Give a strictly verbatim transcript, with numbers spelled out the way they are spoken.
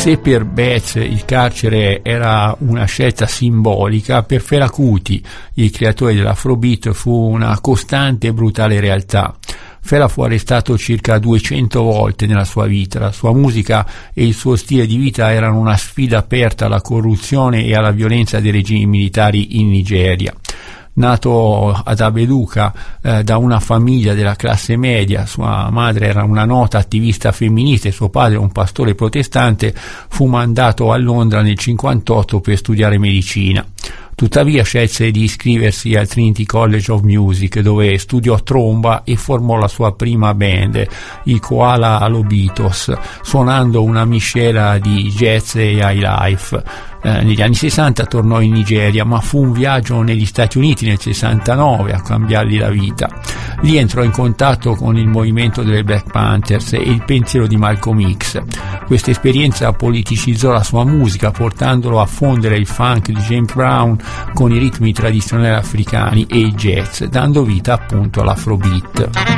Se per Betz il carcere era una scelta simbolica, per Fela Kuti, il creatore dell'Afrobeat, fu una costante e brutale realtà. Fela fu arrestato circa duecento volte nella sua vita. La sua musica e il suo stile di vita erano una sfida aperta alla corruzione e alla violenza dei regimi militari in Nigeria. Nato ad Abeluca eh, da una famiglia della classe media, sua madre era una nota attivista femminista e suo padre un pastore protestante, fu mandato a Londra nel cinquantotto per studiare medicina. Tuttavia scelse di iscriversi al Trinity College of Music, dove studiò tromba e formò la sua prima band, i Koala Lobitos, suonando una miscela di jazz e high life. Eh, negli anni sessanta tornò in Nigeria, ma fu un viaggio negli Stati Uniti nel sessantanove a cambiargli la vita. Lì entrò in contatto con il movimento delle Black Panthers e il pensiero di Malcolm X. Questa esperienza politicizzò la sua musica, portandolo a fondere il funk di James Brown con i ritmi tradizionali africani e il jazz, dando vita appunto all'Afrobeat.